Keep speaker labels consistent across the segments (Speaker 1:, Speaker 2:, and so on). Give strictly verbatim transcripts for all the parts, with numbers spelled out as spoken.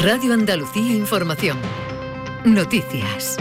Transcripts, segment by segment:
Speaker 1: Radio Andalucía Información. Noticias.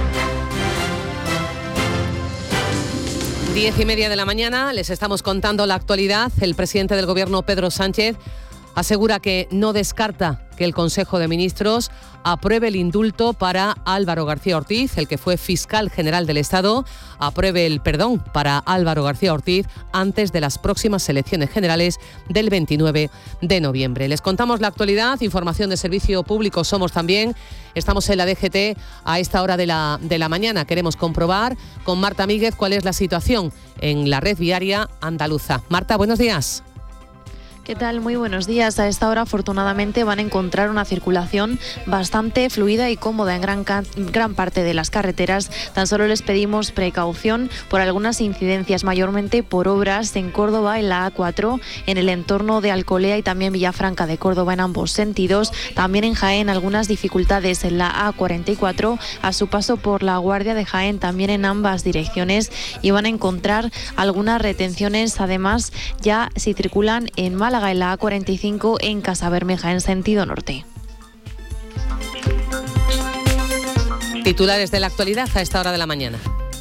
Speaker 2: Diez y media de la mañana, les estamos contando la actualidad. El presidente del Gobierno, Pedro Sánchez, asegura que no descarta que el Consejo de Ministros apruebe el indulto para Álvaro García Ortiz, el que fue fiscal general del Estado, apruebe el perdón para Álvaro García Ortiz antes de las próximas elecciones generales del veintinueve de noviembre. Les contamos la actualidad, información de servicio público somos también. Estamos en la D G T a esta hora de la, de la mañana. Queremos comprobar con Marta Míguez cuál es la situación en la red viaria andaluza. Marta, buenos días.
Speaker 3: ¿Qué tal? Muy buenos días. A esta hora, afortunadamente, van a encontrar una circulación bastante fluida y cómoda en gran, gran parte de las carreteras. Tan solo les pedimos precaución por algunas incidencias, mayormente por obras en Córdoba, en la A cuatro, en el entorno de Alcolea y también Villafranca de Córdoba en ambos sentidos. También en Jaén, algunas dificultades en la A cuarenta y cuatro, a su paso por La Guardia de Jaén, también en ambas direcciones. Y van a encontrar algunas retenciones, además, ya si circulan en Málaga, en la A cuarenta y cinco en Casabermeja en sentido norte.
Speaker 2: Titulares de la actualidad a esta hora de la mañana.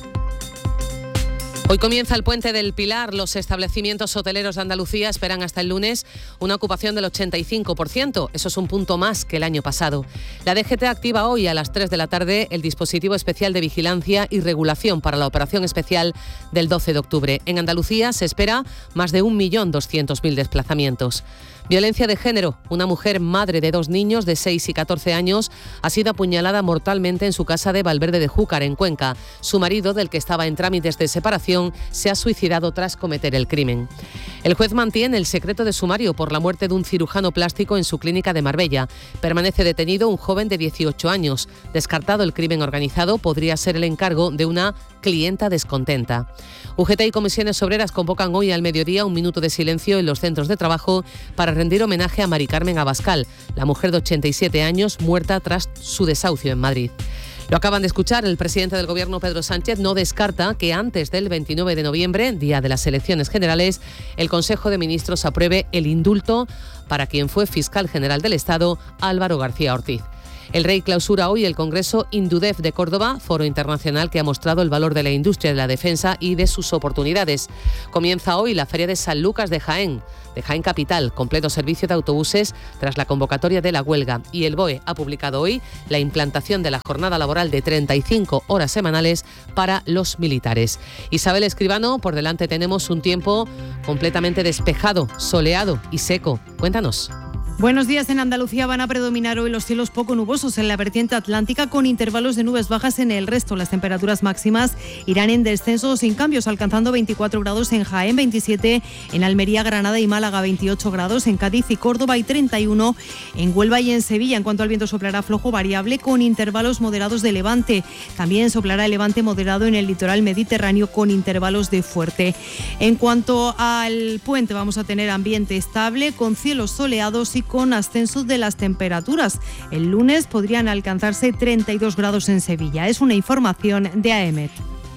Speaker 2: Hoy comienza el Puente del Pilar. Los establecimientos hoteleros de Andalucía esperan hasta el lunes una ocupación del ochenta y cinco por ciento. Eso es un punto más que el año pasado. La D G T activa hoy a las tres de la tarde el dispositivo especial de vigilancia y regulación para la operación especial del doce de octubre. En Andalucía se espera más de un millón doscientos mil desplazamientos. Violencia de género. Una mujer, madre de dos niños de seis y catorce años, ha sido apuñalada mortalmente en su casa de Valverde de Júcar, en Cuenca. Su marido, del que estaba en trámites de separación, se ha suicidado tras cometer el crimen. El juez mantiene el secreto de sumario por la muerte de un cirujano plástico en su clínica de Marbella. Permanece detenido un joven de dieciocho años. Descartado el crimen organizado, podría ser el encargo de una clienta descontenta. U G T y comisiones obreras convocan hoy al mediodía un minuto de silencio en los centros de trabajo para rendir homenaje a Mari Carmen Abascal, la mujer de ochenta y siete años muerta tras su desahucio en Madrid. Lo acaban de escuchar, el presidente del Gobierno, Pedro Sánchez, no descarta que antes del veintinueve de noviembre, día de las elecciones generales, el Consejo de Ministros apruebe el indulto para quien fue fiscal general del Estado, Álvaro García Ortiz. El Rey clausura hoy el Congreso Indudef de Córdoba, foro internacional que ha mostrado el valor de la industria de la defensa y de sus oportunidades. Comienza hoy la Feria de San Lucas de Jaén, de Jaén Capital, completo servicio de autobuses tras la convocatoria de la huelga. Y el B O E ha publicado hoy la implantación de la jornada laboral de treinta y cinco horas semanales para los militares. Isabel Escribano, por delante tenemos un tiempo completamente despejado, soleado y seco. Cuéntanos.
Speaker 4: Buenos días. En Andalucía van a predominar hoy los cielos poco nubosos en la vertiente atlántica, con intervalos de nubes bajas en el resto. Las temperaturas máximas irán en descenso sin cambios, alcanzando veinticuatro grados en Jaén, veintisiete en Almería, Granada y Málaga, veintiocho grados en Cádiz y Córdoba y treinta y uno en Huelva y en Sevilla. En cuanto al viento, soplará flojo variable con intervalos moderados de levante. También soplará el levante moderado en el litoral mediterráneo con intervalos de fuerte. En cuanto al puente, vamos a tener ambiente estable con cielos soleados y con ascenso de las temperaturas. El lunes podrían alcanzarse treinta y dos grados en Sevilla. Es una información de A E M E T.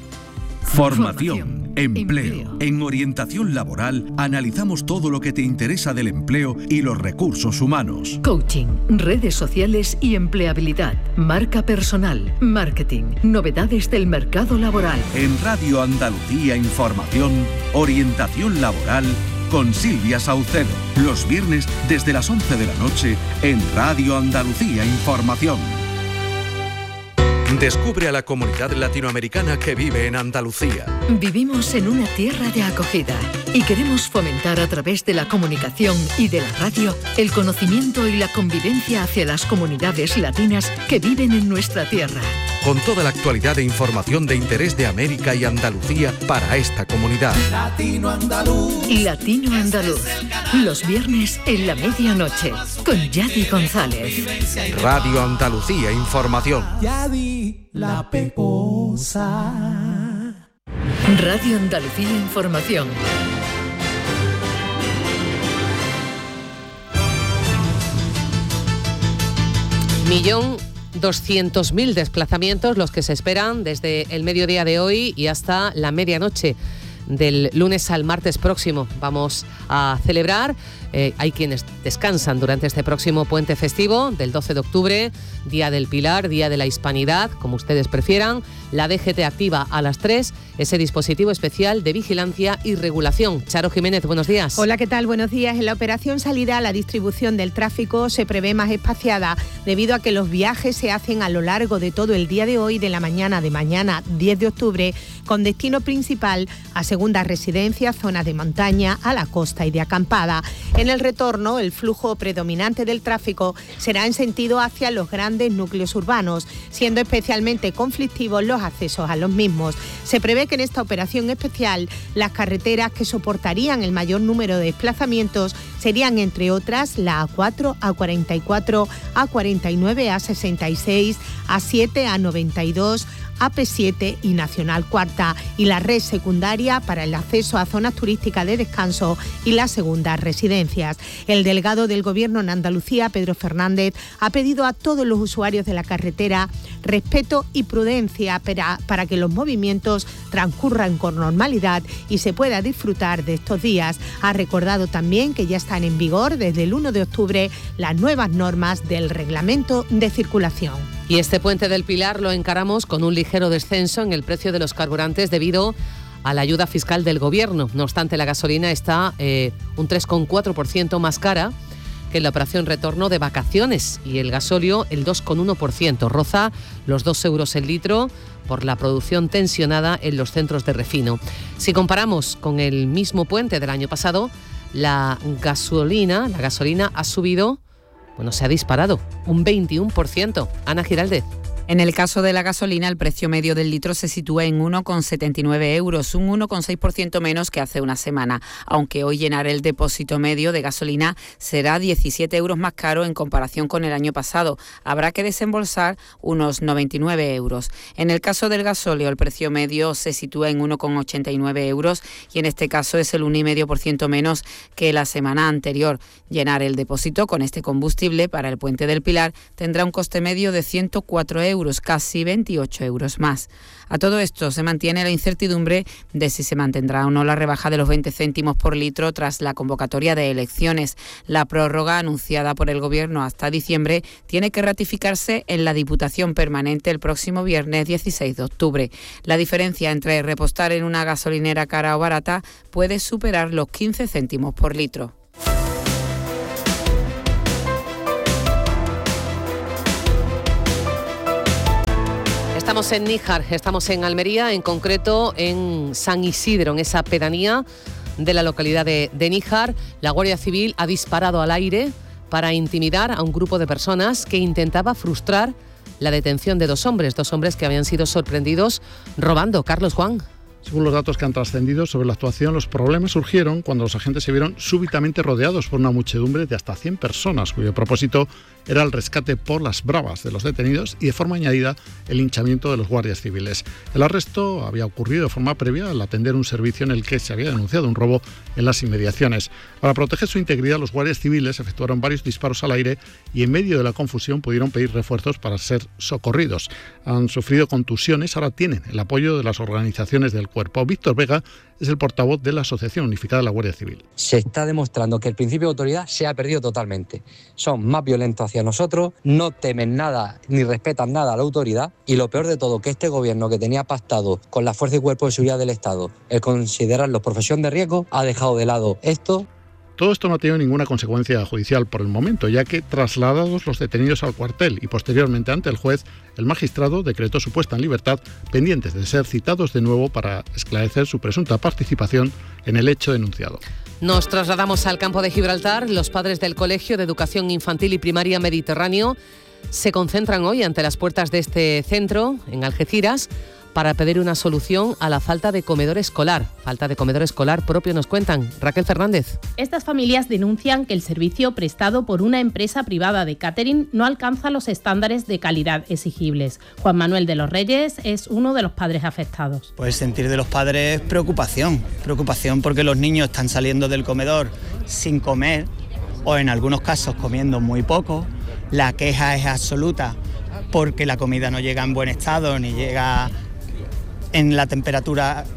Speaker 5: Formación, empleo. En Orientación Laboral analizamos todo lo que te interesa del empleo y los recursos humanos.
Speaker 1: Coaching, redes sociales y empleabilidad, marca personal, marketing, novedades del mercado laboral.
Speaker 5: En Radio Andalucía Información, Orientación Laboral con Silvia Saucedo. Los viernes desde las once de la noche en Radio Andalucía Información.
Speaker 6: Descubre a la comunidad latinoamericana que vive en Andalucía.
Speaker 1: Vivimos en una tierra de acogida y queremos fomentar a través de la comunicación y de la radio el conocimiento y la convivencia hacia las comunidades latinas que viven en nuestra tierra.
Speaker 6: Con toda la actualidad e información de interés de América y Andalucía para esta comunidad.
Speaker 1: Latino Andaluz. Latino Andaluz. Los viernes en la medianoche con Yadi González.
Speaker 6: Radio Andalucía Información.
Speaker 7: Yadi la Pecosa.
Speaker 1: Radio Andalucía Información.
Speaker 2: Millón doscientos mil desplazamientos los que se esperan desde el mediodía de hoy y hasta la medianoche del lunes al martes próximo. Vamos a celebrar, eh, hay quienes descansan durante este próximo puente festivo del doce de octubre, Día del Pilar, Día de la Hispanidad, como ustedes prefieran. La D G T activa a las tres ese dispositivo especial de vigilancia y regulación. Charo Jiménez, buenos días.
Speaker 8: Hola, ¿qué tal? Buenos días. En la operación salida, la distribución del tráfico se prevé más espaciada debido a que los viajes se hacen a lo largo de todo el día de hoy, de la mañana de mañana diez de octubre, con destino principal a segundas residencias, zonas de montaña, a la costa y de acampada. En el retorno, el flujo predominante del tráfico será en sentido hacia los grandes núcleos urbanos, siendo especialmente conflictivos los accesos a los mismos. Se prevé que en esta operación especial las carreteras que soportarían el mayor número de desplazamientos serían, entre otras, la A cuatro, A cuarenta y cuatro, A cuarenta y nueve, A sesenta y seis, A siete, A noventa y dos, A P siete y Nacional Cuarta, y la red secundaria para el acceso a zonas turísticas de descanso y las segundas residencias. El delegado del Gobierno en Andalucía, Pedro Fernández, ha pedido a todos los usuarios de la carretera respeto y prudencia para, para que los movimientos transcurran con normalidad y se pueda disfrutar de estos días. Ha recordado también que ya están en vigor desde el uno de octubre las nuevas normas del Reglamento de Circulación.
Speaker 2: Y este puente del Pilar lo encaramos con un ligero descenso en el precio de los carburantes debido a la ayuda fiscal del Gobierno. No obstante, la gasolina está eh, un tres coma cuatro por ciento más cara que en la operación retorno de vacaciones, y el gasóleo el dos coma uno por ciento. Roza los dos euros el litro por la producción tensionada en los centros de refino. Si comparamos con el mismo puente del año pasado, la gasolina, la gasolina ha subido, bueno, se ha disparado un veintiuno por ciento. Ana Giraldez.
Speaker 9: En el caso de la gasolina, el precio medio del litro se sitúa en uno coma setenta y nueve euros, un uno coma seis por ciento menos que hace una semana, aunque hoy llenar el depósito medio de gasolina será diecisiete euros más caro en comparación con el año pasado. Habrá que desembolsar unos noventa y nueve euros. En el caso del gasóleo, el precio medio se sitúa en uno coma ochenta y nueve euros y en este caso es el uno coma cinco por ciento menos que la semana anterior. Llenar el depósito con este combustible para el Puente del Pilar tendrá un coste medio de ciento cuatro euros. Casi veintiocho euros más. A todo esto se mantiene la incertidumbre de si se mantendrá o no la rebaja de los veinte céntimos por litro tras la convocatoria de elecciones. La prórroga anunciada por el Gobierno hasta diciembre tiene que ratificarse en la Diputación Permanente el próximo viernes dieciséis de octubre. La diferencia entre repostar en una gasolinera cara o barata puede superar los quince céntimos por litro.
Speaker 2: Estamos en Níjar, estamos en Almería, en concreto en San Isidro, en esa pedanía de la localidad de, de Níjar. La Guardia Civil ha disparado al aire para intimidar a un grupo de personas que intentaba frustrar la detención de dos hombres, dos hombres que habían sido sorprendidos robando. Carlos Juan.
Speaker 10: Según los datos que han trascendido sobre la actuación, los problemas surgieron cuando los agentes se vieron súbitamente rodeados por una muchedumbre de hasta cien personas, cuyo propósito era el rescate por las bravas de los detenidos y, de forma añadida, el linchamiento de los guardias civiles. El arresto había ocurrido de forma previa al atender un servicio en el que se había denunciado un robo en las inmediaciones. Para proteger su integridad, los guardias civiles efectuaron varios disparos al aire y, en medio de la confusión, pudieron pedir refuerzos para ser socorridos. Han sufrido contusiones, ahora tienen el apoyo de las organizaciones del cuerpo. Víctor Vega es el portavoz de la Asociación Unificada de la Guardia Civil.
Speaker 11: Se está demostrando que el principio de autoridad se ha perdido totalmente. Son más violentos hacia nosotros, no temen nada ni respetan nada a la autoridad, y lo peor de todo, que este gobierno que tenía pactado con la Fuerza y Cuerpo de Seguridad del Estado el considerarlos profesión de riesgo, ha dejado de lado esto.
Speaker 10: Todo esto no ha tenido ninguna consecuencia judicial por el momento, ya que trasladados los detenidos al cuartel y posteriormente ante el juez, el magistrado decretó su puesta en libertad, pendientes de ser citados de nuevo para esclarecer su presunta participación en el hecho denunciado.
Speaker 2: Nos trasladamos al campo de Gibraltar. Los padres del Colegio de Educación Infantil y Primaria Mediterráneo se concentran hoy ante las puertas de este centro, en Algeciras, para pedir una solución a la falta de comedor escolar. Falta de comedor escolar propio, nos cuentan. Raquel Fernández.
Speaker 12: Estas familias denuncian que el servicio prestado por una empresa privada de catering no alcanza los estándares de calidad exigibles. Juan Manuel de los Reyes es uno de los padres afectados.
Speaker 13: Pues sentir de los padres preocupación, preocupación porque los niños están saliendo del comedor sin comer o en algunos casos comiendo muy poco. La queja es absoluta porque la comida no llega en buen estado ni llega en la temperatura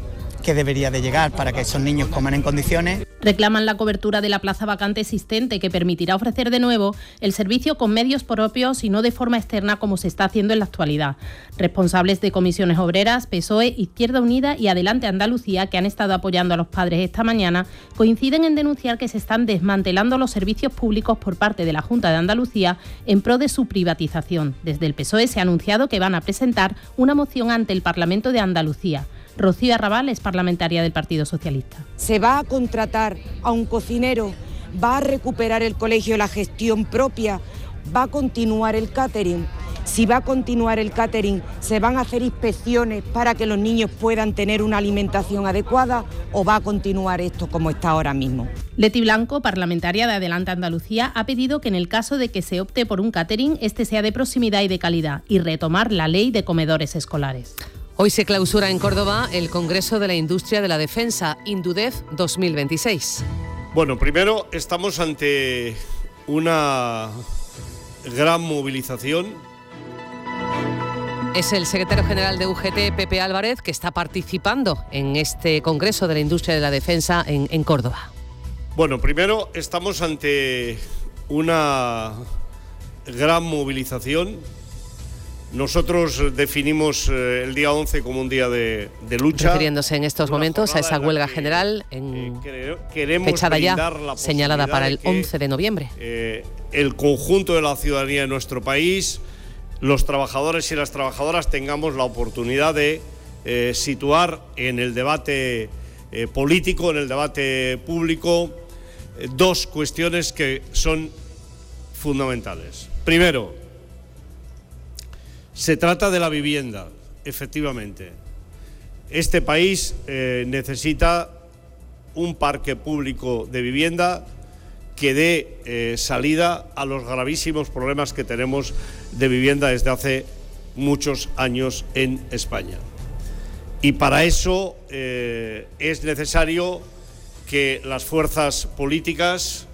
Speaker 13: que debería de llegar para que esos niños coman en condiciones.
Speaker 12: Reclaman la cobertura de la plaza vacante existente que permitirá ofrecer de nuevo el servicio con medios propios y no de forma externa como se está haciendo en la actualidad. Responsables de comisiones obreras, P S O E, Izquierda Unida y Adelante Andalucía, que han estado apoyando a los padres esta mañana, coinciden en denunciar que se están desmantelando los servicios públicos por parte de la Junta de Andalucía en pro de su privatización. Desde el P S O E se ha anunciado que van a presentar una moción ante el Parlamento de Andalucía. Rocío Arrabal es parlamentaria del Partido Socialista.
Speaker 14: Se va a contratar a un cocinero, va a recuperar el colegio la gestión propia, va a continuar el catering. Si va a continuar el catering, ¿se van a hacer inspecciones para que los niños puedan tener una alimentación adecuada o va a continuar esto como está ahora mismo?
Speaker 12: Leti Blanco, parlamentaria de Adelante Andalucía, ha pedido que en el caso de que se opte por un catering, este sea de proximidad y de calidad y retomar la ley de comedores escolares.
Speaker 2: Hoy se clausura en Córdoba el Congreso de la Industria de la Defensa, Indudef dos mil veintiséis.
Speaker 15: Bueno, primero estamos ante una gran movilización.
Speaker 2: Es el secretario general de U G T, Pepe Álvarez, que está participando en este Congreso de la Industria de la Defensa en, en Córdoba.
Speaker 15: Bueno, primero estamos ante una gran movilización. Nosotros definimos eh, el día once como un día de, de lucha.
Speaker 2: Refiriéndose en estos momentos a esa huelga que, general en
Speaker 15: eh, queremos
Speaker 2: fechada ya,
Speaker 15: la
Speaker 2: señalada para el
Speaker 15: que,
Speaker 2: once de noviembre.
Speaker 15: Eh, el conjunto de la ciudadanía de nuestro país, los trabajadores y las trabajadoras tengamos la oportunidad de eh, situar en el debate eh, político, en el debate público, eh, dos cuestiones que son fundamentales. Primero, se trata de la vivienda, efectivamente. Este país eh, necesita un parque público de vivienda que dé eh, salida a los gravísimos problemas que tenemos de vivienda desde hace muchos años en España. Y para eso eh, es necesario que las fuerzas políticas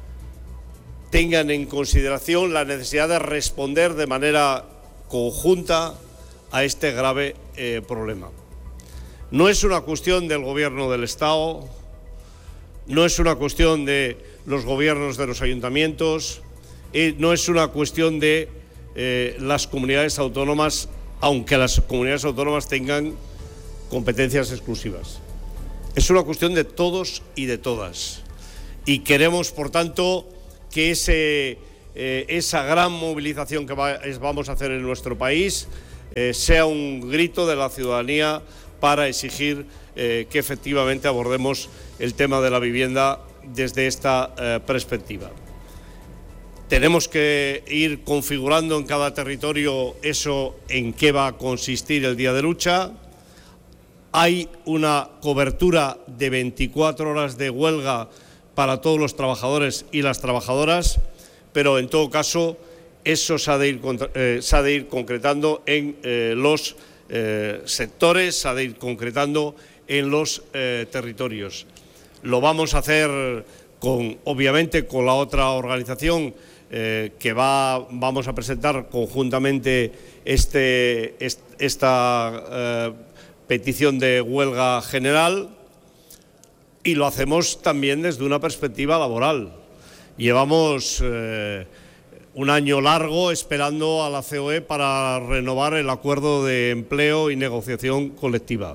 Speaker 15: tengan en consideración la necesidad de responder de manera conjunta a este grave eh, problema. No es una cuestión del gobierno del Estado, no es una cuestión de los gobiernos de los ayuntamientos, eh, no es una cuestión de eh, las comunidades autónomas, aunque las comunidades autónomas tengan competencias exclusivas. Es una cuestión de todos y de todas. Y queremos, por tanto, que ese... Eh, esa gran movilización que va, es, vamos a hacer en nuestro país eh, sea un grito de la ciudadanía para exigir eh, que efectivamente abordemos el tema de la vivienda desde esta eh, perspectiva. Tenemos que ir configurando en cada territorio eso en qué va a consistir el día de lucha. Hay una cobertura de veinticuatro horas de huelga para todos los trabajadores y las trabajadoras, pero en todo caso eso se ha de ir, eh, se ha de ir concretando en eh, los eh, sectores, se ha de ir concretando en los eh, territorios. Lo vamos a hacer con, obviamente, con la otra organización eh, que va, vamos a presentar conjuntamente este, est, esta eh, petición de huelga general, y lo hacemos también desde una perspectiva laboral. Llevamos eh, un año largo esperando a la C O E para renovar el acuerdo de empleo y negociación colectiva.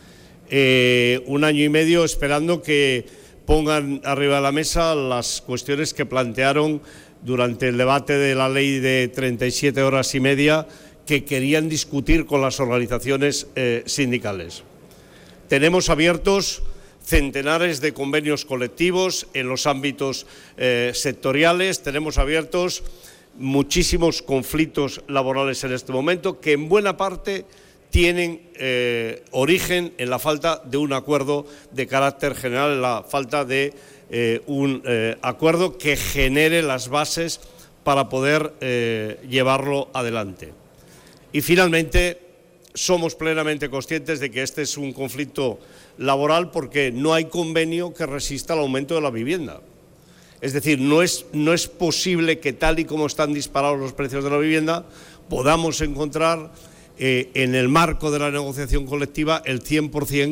Speaker 15: Eh, un año y medio esperando que pongan arriba de la mesa las cuestiones que plantearon durante el debate de la ley de treinta y siete horas y media, que querían discutir con las organizaciones eh, sindicales. Tenemos abiertos centenares de convenios colectivos en los ámbitos eh, sectoriales, tenemos abiertos muchísimos conflictos laborales en este momento que en buena parte tienen eh, origen en la falta de un acuerdo de carácter general, en la falta de eh, un eh, acuerdo que genere las bases para poder eh, llevarlo adelante. Y finalmente, somos plenamente conscientes de que este es un conflicto laboral porque no hay convenio que resista al aumento de la vivienda. Es decir, no es, no es posible que, tal y como están disparados los precios de la vivienda, podamos encontrar eh, en el marco de la negociación colectiva el cien por cien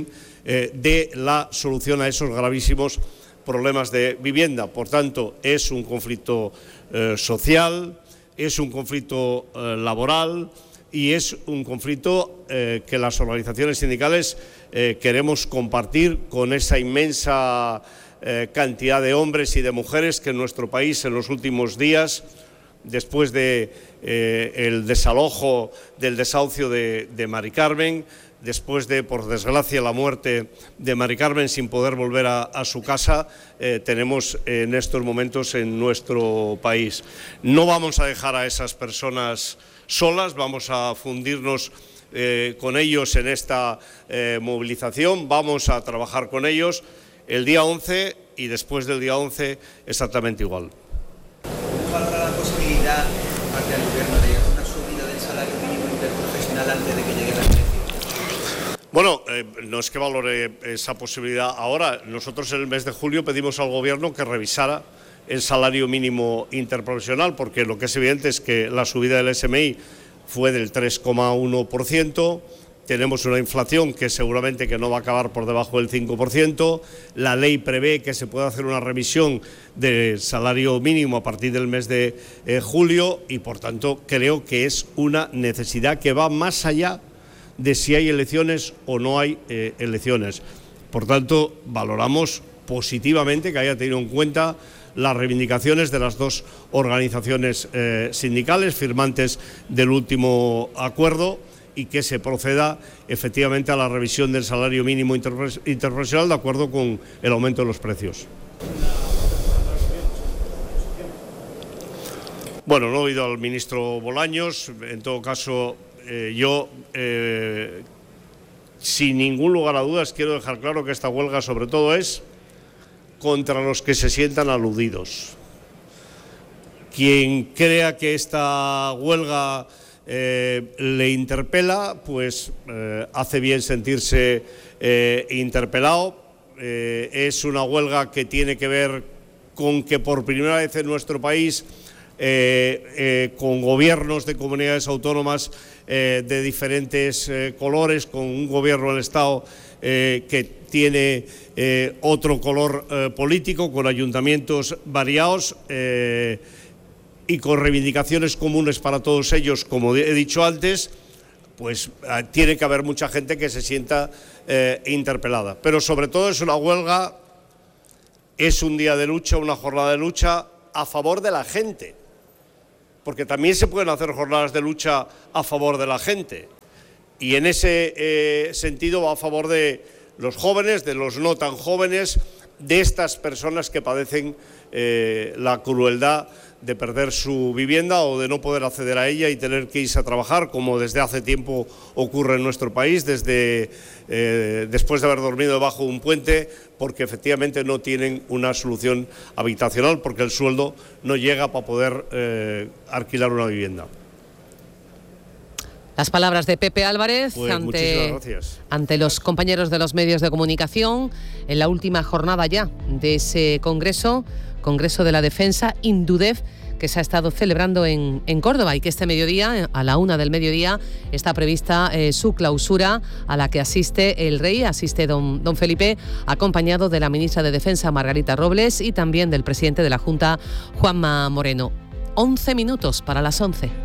Speaker 15: eh, dé la solución a esos gravísimos problemas de vivienda. Por tanto, es un conflicto eh, social, es un conflicto eh, laboral y es un conflicto eh, que las organizaciones sindicales eh, queremos compartir con esa inmensa eh, cantidad de hombres y de mujeres que en nuestro país en los últimos días, después de eh, el desalojo del desahucio de, de Mari Carmen, después de, por desgracia, la muerte de Mari Carmen sin poder volver a, a su casa, eh, tenemos en estos momentos en nuestro país. No vamos a dejar a esas personas solas, vamos a fundirnos eh, con ellos en esta eh, movilización, vamos a trabajar con ellos el día once y después del día once exactamente igual.
Speaker 16: ¿Falta la posibilidad, parte del Gobierno, de una subida del salario mínimo interprofesional antes de que llegue la elección?
Speaker 15: Bueno, eh, no es que valore esa posibilidad ahora. Nosotros en el mes de julio pedimos al Gobierno que revisara el salario mínimo interprofesional, porque lo que es evidente es que la subida del S M I fue del tres coma uno por ciento, tenemos una inflación que seguramente que no va a acabar por debajo del cinco por ciento, la ley prevé que se pueda hacer una revisión del salario mínimo a partir del mes de eh, julio y, por tanto, creo que es una necesidad que va más allá de si hay elecciones o no hay eh, elecciones. Por tanto, valoramos positivamente que haya tenido en cuenta las reivindicaciones de las dos organizaciones eh, sindicales firmantes del último acuerdo y que se proceda efectivamente a la revisión del salario mínimo interprofesional de acuerdo con el aumento de los precios. Bueno, no he oído al ministro Bolaños, en todo caso eh, yo, eh, sin ningún lugar a dudas, quiero dejar claro que esta huelga sobre todo es contra los que se sientan aludidos. Quien crea que esta huelga eh, le interpela, pues eh, hace bien sentirse eh, interpelado. Eh, es una huelga que tiene que ver con que por primera vez en nuestro país, eh, eh, con gobiernos de comunidades autónomas eh, de diferentes eh, colores, con un gobierno del Estado eh, que tiene eh, otro color eh, político, con ayuntamientos variados eh, y con reivindicaciones comunes para todos ellos, como he dicho antes, pues eh, tiene que haber mucha gente que se sienta eh, interpelada. Pero sobre todo es una huelga, es un día de lucha, una jornada de lucha a favor de la gente, porque también se pueden hacer jornadas de lucha a favor de la gente. Y en ese eh, sentido va a favor de los jóvenes, de los no tan jóvenes, de estas personas que padecen eh, la crueldad de perder su vivienda o de no poder acceder a ella y tener que irse a trabajar, como desde hace tiempo ocurre en nuestro país, desde eh, después de haber dormido debajo de un puente, porque efectivamente no tienen una solución habitacional, porque el sueldo no llega para poder eh, alquilar una vivienda.
Speaker 2: Las palabras de Pepe Álvarez
Speaker 15: pues
Speaker 2: ante, ante los compañeros de los medios de comunicación en la última jornada ya de ese congreso, Congreso de la Defensa, INDUDEF, que se ha estado celebrando en, en Córdoba y que este mediodía, a la una del mediodía, está prevista eh, su clausura, a la que asiste el rey, asiste don, don Felipe, acompañado de la ministra de Defensa, Margarita Robles, y también del presidente de la Junta, Juanma Moreno. once minutos para las once.